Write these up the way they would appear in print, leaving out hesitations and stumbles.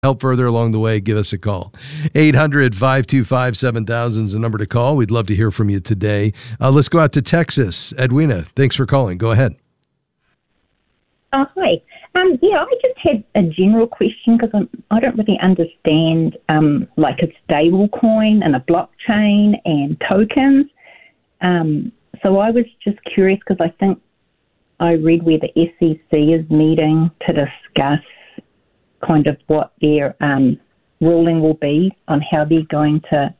help further along the way, give us a call. 800-525-7000 is the number to call. We'd love to hear from you today. Let's go out to Texas. Edwina, thanks for calling. Go ahead. Hi. I just had a general question because I don't really understand like a stable coin and a blockchain and tokens. So I was just curious because I think I read where the SEC is meeting to discuss kind of what their ruling will be on how they're going to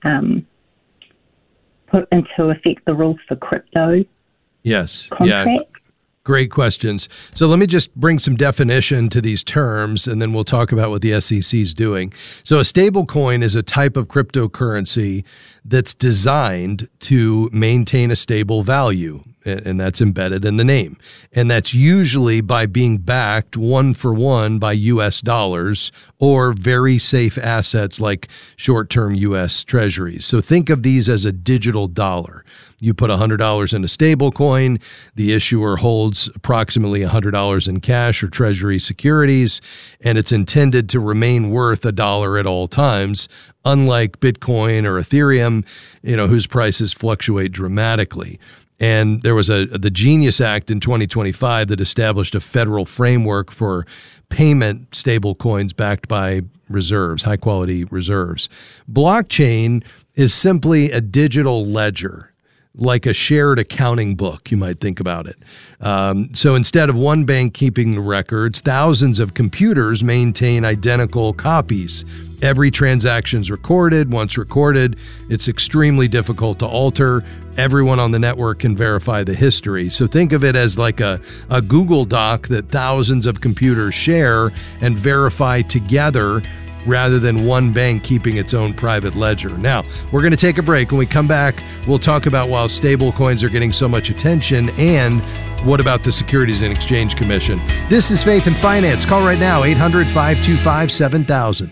put into effect the rules for crypto contracts. Yeah. Great questions. So let me just bring some definition to these terms, and then we'll talk about what the SEC is doing. So a stable coin is a type of cryptocurrency that's designed to maintain a stable value, and that's embedded in the name. And that's usually by being backed one for one by U.S. dollars or very safe assets like short-term U.S. treasuries. So think of these as a digital dollar. You put $100 in a stable coin, the issuer holds approximately $100 in cash or treasury securities, and it's intended to remain worth $1 at all times, unlike Bitcoin or Ethereum, whose prices fluctuate dramatically. And there was the Genius Act in 2025 that established a federal framework for payment stable coins backed by reserves, high quality reserves. Blockchain is simply a digital ledger, like a shared accounting book, you might think about it. So instead of one bank keeping the records, thousands of computers maintain identical copies. Every transaction's recorded. Once recorded, it's extremely difficult to alter. Everyone on the network can verify the history. So think of it as like a Google Doc that thousands of computers share and verify together, rather than one bank keeping its own private ledger. Now, we're going to take a break. When we come back, we'll talk about why stable coins are getting so much attention and what about the Securities and Exchange Commission. This is Faith and Finance. Call right now, 800-525-7000.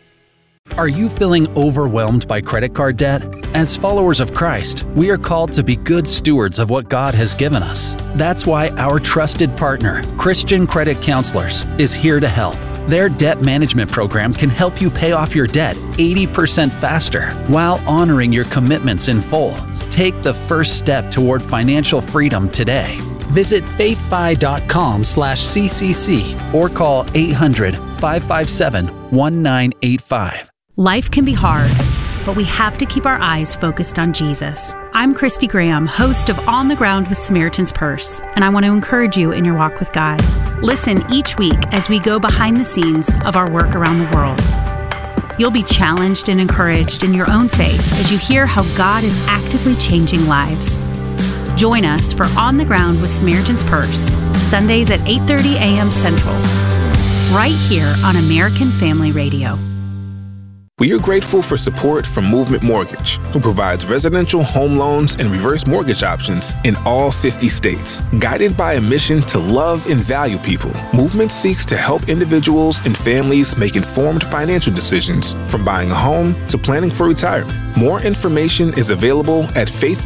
Are you feeling overwhelmed by credit card debt? As followers of Christ, we are called to be good stewards of what God has given us. That's why our trusted partner, Christian Credit Counselors, is here to help. Their debt management program can help you pay off your debt 80% faster while honoring your commitments in full. Take the first step toward financial freedom today. Visit faithfi.com/CCC or call 800-557-1985. Life can be hard, but we have to keep our eyes focused on Jesus. I'm Christy Graham, host of On the Ground with Samaritan's Purse, and I want to encourage you in your walk with God. Listen each week as we go behind the scenes of our work around the world. You'll be challenged and encouraged in your own faith as you hear how God is actively changing lives. Join us for On the Ground with Samaritan's Purse, Sundays at 8:30 a.m. Central, right here on American Family Radio. We are grateful for support from Movement Mortgage, who provides residential home loans and reverse mortgage options in all 50 states. Guided by a mission to love and value people, Movement seeks to help individuals and families make informed financial decisions, from buying a home to planning for retirement. More information is available at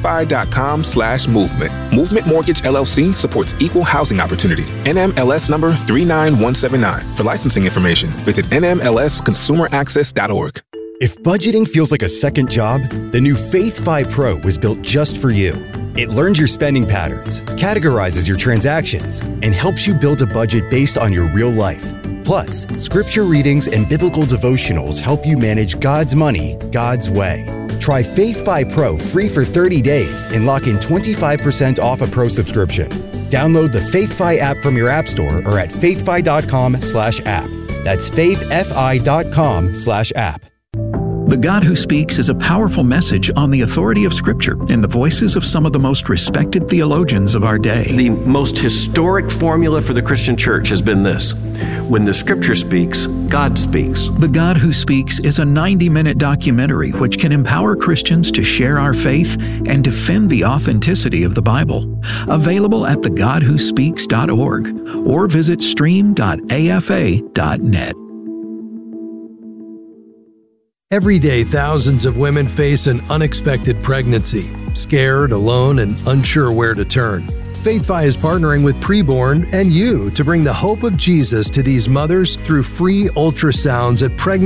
faithfi.com/movement. Movement Mortgage LLC supports equal housing opportunity. NMLS number 39179. For licensing information, visit nmlsconsumeraccess.org. If budgeting feels like a second job, the new FaithFi Pro was built just for you. It learns your spending patterns, categorizes your transactions, and helps you build a budget based on your real life. Plus, scripture readings and biblical devotionals help you manage God's money, God's way. Try FaithFi Pro free for 30 days and lock in 25% off a Pro subscription. Download the FaithFi app from your app store or at faithfi.com/app. That's faithfi.com/app. The God Who Speaks is a powerful message on the authority of Scripture in the voices of some of the most respected theologians of our day. The most historic formula for the Christian church has been this: when the Scripture speaks, God speaks. The God Who Speaks is a 90-minute documentary which can empower Christians to share our faith and defend the authenticity of the Bible. Available at thegodwhospeaks.org or visit stream.afa.net. Every day, thousands of women face an unexpected pregnancy, scared, alone, and unsure where to turn. FaithFi is partnering with Preborn and you to bring the hope of Jesus to these mothers through free ultrasounds at pregnant